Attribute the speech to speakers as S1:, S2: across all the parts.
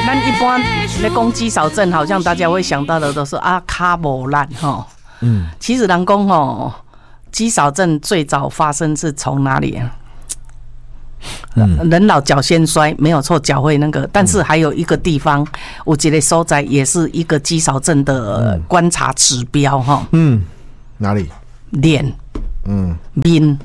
S1: 咱一般咧讲肌少症，好像大家会想到的都是啊脚无力吼。其实人讲吼，肌少症最早发生是从哪里？人老脚先衰，没有错，脚会那个，但是还有一个地方，我觉得所在也是一个肌少症的观察指标哈。
S2: 哪里？
S1: 脸，面。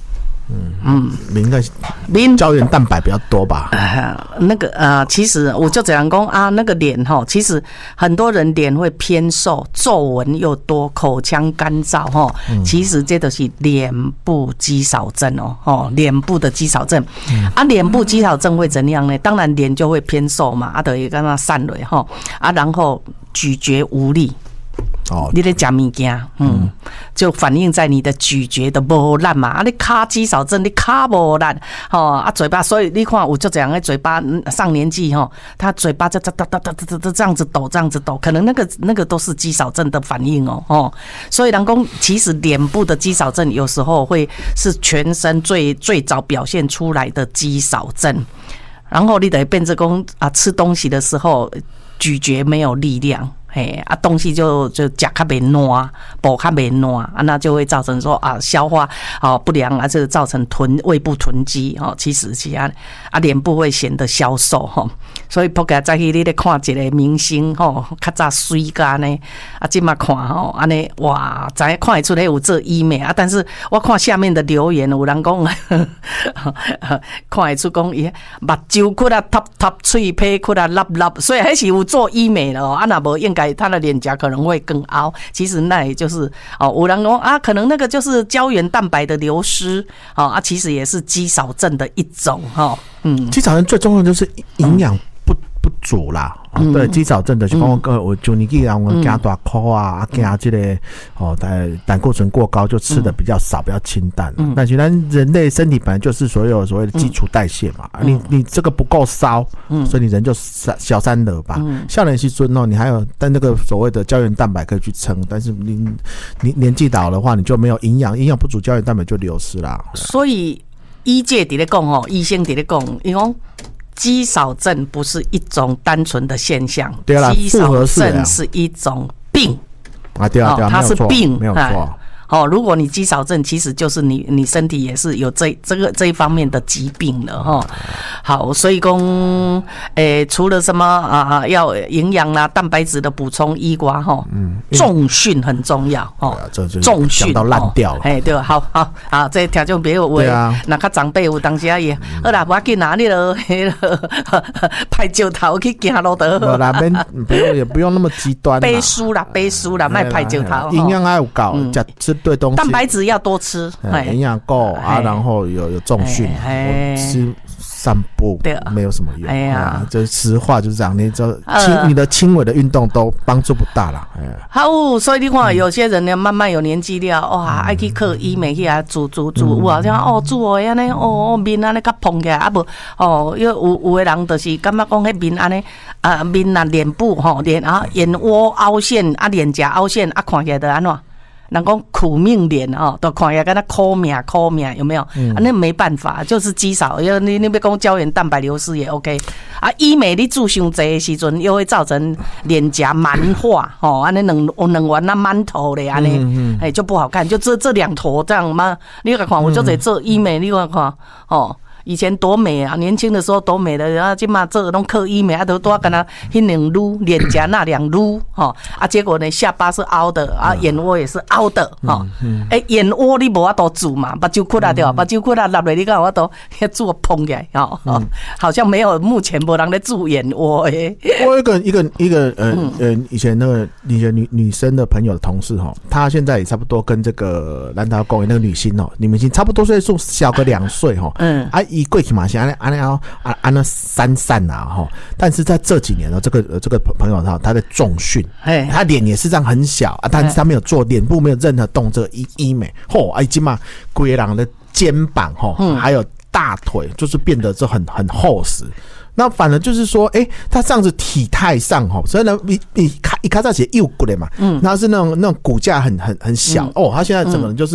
S2: 面胶原蛋白比较多吧？
S1: 其实我就这样讲啊，那个脸哈，其实很多人脸会偏瘦，皱纹又多，口腔干燥哈，其实这都是脸部肌少症哦，脸部的肌少症啊，脸部肌少症会怎样呢？当然脸就会偏瘦嘛，啊，等于跟它散落哈，啊，然后咀嚼无力。你在吃物件，就反映在你的咀嚼的无力嘛。啊，你脚肌少症，你脚无力，啊，嘴巴，所以你看，我就这样的嘴巴上年纪他嘴巴就这样子抖，这样子抖，可能那个都是肌少症的反应哦。所以人讲，其实脸部的肌少症有时候会是全身最早表现出来的肌少症，然后你得变成讲啊，吃东西的时候咀嚼没有力量。东西就吃较袂烂，补较袂烂啊，那就会造成说啊消化不良啊，这个造成胃部囤积其实脸部会显得消瘦所以不该再去你咧看一个明星较早水干呢啊，今嘛看安尼哇，知看得出来有做医美啊，但是我看下面的留言有人讲看得出讲伊目睭窟啊塌，嘴皮窟啊凹，所以还是有做医美了啊，那无应该他的脸颊可能会更凹，其实那也就是有人说啊，可能那个就是胶原蛋白的流失其实也是肌少症的一种
S2: 肌少症最重要就是营养不足啦。对，肌少症的就讲我就年纪人我惊大块啊，惊这个胆固醇过高，就吃的比较少，比较清淡。但是咱人类身体本来就是所谓的基础代谢嘛，你这个不够烧，所以你人就小三了吧。少年时阵你还有但那个所谓的胶原蛋白可以去撑，但是你年纪大的话，你就没有营养不足，胶原蛋白就流失啦。
S1: 所以医界在咧讲医生在咧讲，因为肌少症不是一种单纯的现象，
S2: 对啦，
S1: 肌少症是一种病
S2: 啊，对啊，
S1: 它是病，
S2: 没有错。
S1: 如果你肌少症，其实就是你身体也是有这一方面的疾病了好，所以讲除了什么要营养啦、蛋白质的补充，依瓜重训很重要重训
S2: 讲到烂掉了。
S1: 对，好啊，这听众朋友话，那较长辈有当时也好啦，不要紧啊，你了拍石头去行路得。
S2: 不啦，也不用那么极端。
S1: 背书啦，卖拍石头。
S2: 营养还有够，吃对东西，
S1: 蛋白质要多吃，
S2: 营养够啊，然后有重训，吃散步没有什么用这实话就是这样，你的轻微的运动都帮助不大啦。
S1: 好，所以你看有些人呢，慢慢有年纪了，哇，爱去靠医美去煮，有好像煮安尼面安尼较蓬起来啊不有的人就是感觉讲迄面安尼面脸部脸眼窝凹陷脸颊凹陷看起来就安怎？人讲苦命脸都看起来跟他苦命有没有？那没办法，就是肌少，因为你要讲胶原蛋白流失也 OK 啊。医美你做伤济的时阵，又会造成脸颊蛮化安尼两弯馒头的安尼，就不好看。就这两坨这样吗？你看我就在做医美，你看以前多美啊，年轻的时候多美的，然后今嘛这种刻医美都跟他那两撸脸颊那两撸结果呢下巴是凹的眼窝也是凹的眼窝你无法度煮嘛，把酒窟啦对吧？把酒窟啦落来你看我都做碰起来好像没有目前没人在煮眼窝
S2: 我有一个以前那个女生的朋友的同事她现在也差不多跟这个南投公园那个女星差不多岁数小个2岁伊过去嘛是安那散啊但是在这几年这个朋友他在重训，他脸也是这样很小但是他没有做脸部没有任何动这个医美已经嘛规人的肩膀还有大腿就是变得就很厚实。那反而就是说他这样子体态上所以呢一开始写右骨的嘛他是那种骨架很小他现在整个人就是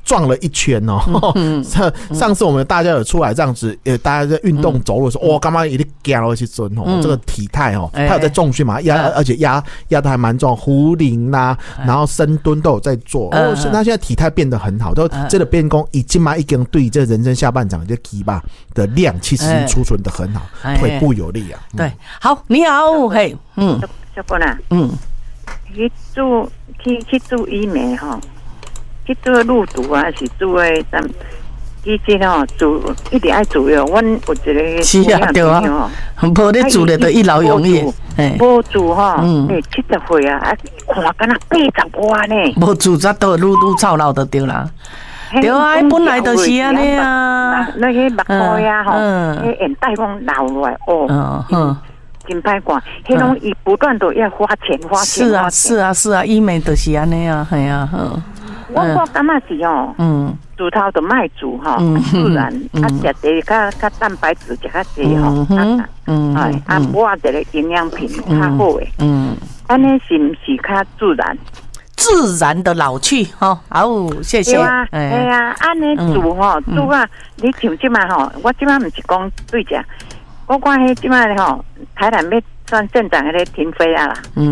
S2: 撞了一圈哦。上次我们大家有出来这样子，大家在运动走路的时候，哇，干嘛一定加了去尊哦，这个体态哦，他有在重训嘛，而且压的还蛮重，壶铃啦，然后深蹲都有在做。他现在体态变得很好，都这个变功已经对这人生下半场这肌巴的量其实储存的很好，腿部有力啊。
S1: 对，好，你好，嘿，
S3: 小姑娘，去做医美哈，去做入毒啊，是做的其实哦，做一定爱做哟。阮有一个
S1: 是啊，对啊，无咧做咧，就一劳永逸。
S3: 无做哈，70岁啊，看敢若80万呢。
S1: 无做则都愈操劳就对啦。对啊，本来就是安尼啊。
S3: 那个目块啊，吼，迄眼袋拢流落来哦。真歹看，迄种伊不断都要花钱。
S1: 是啊，医美就是安尼啊，系啊，
S3: 我感觉是哦，煮头就卖煮吼，自然食啲较蛋白质食较济吼，我一个营养品较好诶，安尼是毋是较自然？
S1: 自然的老去哈，好，谢谢。
S3: 哎呀，安尼煮吼，煮啊，你像即嘛吼，我即嘛毋是讲对食。我看迄即摆吼，台南要算镇长迄个停飞啊啦。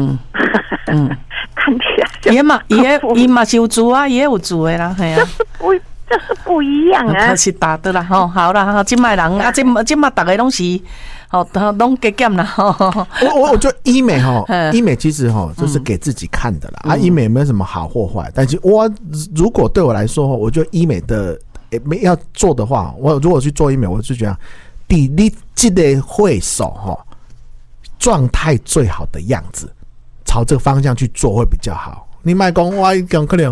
S3: 看起来
S1: 伊嘛是有做啊，也有做的啦，系啊。
S3: 这是不一样啊。
S1: 是打的啦，吼，好啦，即摆人啊，即摆大家拢是，拢加减啦。
S2: 我觉得医美医美其实就是给自己看的啦。医美没有什么好或坏，但是如果对我来说，我觉得医美的要做的话，我如果去做医美，我就觉得。比你这个会手状态最好的样子，朝这个方向去做会比较好。你卖讲我讲可能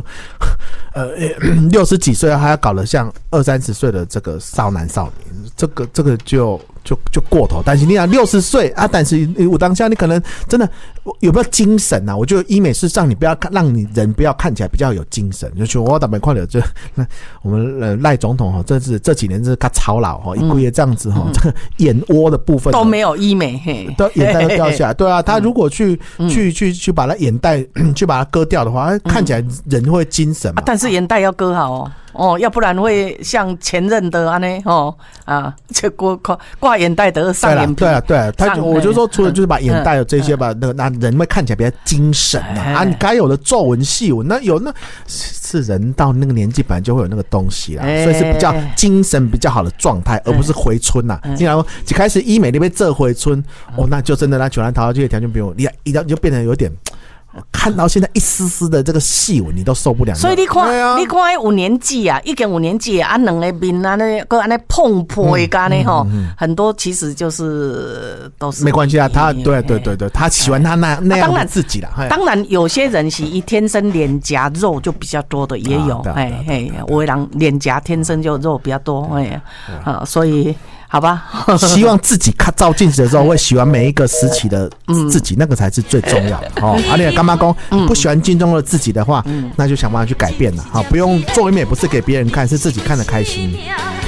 S2: 60几岁还要搞得像20-30岁的这个少男少女，这个就过头。但是你想60岁啊，但是我当下你可能真的有没有精神啊？我觉得医美是让你不要让你人不要看起来比较有精神。就我打没看了，就我们赖总统这几年是他操劳一个月这样子这个眼窝的部分
S1: 都没有医美，
S2: 都眼袋都掉下来。对啊，他如果去把他眼袋去把它割掉的话，看起来人会精神嘛。
S1: 但是眼袋要割好要不然会像前任的安尼这挂眼袋的上眼皮。
S2: 对啊，我就说除了就是把眼袋的这些吧，那人会看起来比较精神你该有的皱纹细纹，那是人到那个年纪本来就会有那个东西啦，所以是比较精神比较好的状态，而不是回春呐。既然一开始医美那边这回春那就真的那球兰桃这些条件不用，你就变得有点。看到现在一丝丝的这个细纹，你都受不了。
S1: 所以你看5年纪啊，已经5年纪啊，两个面啊，那个安尼碰破的干呢很多其实就是都是
S2: 没关系啊。他对，他喜欢他那样的自己啦。
S1: 当然有些人是天生脸颊肉就比较多的也有，有的人脸颊天生就肉比较多，所以。好吧，
S2: 希望自己看照镜子的时候会喜欢每一个时期的自己，那个才是最重要的你干妈公不喜欢镜中的自己的话，那就想办法去改变了。不用做医美不是给别人看，是自己看得开心。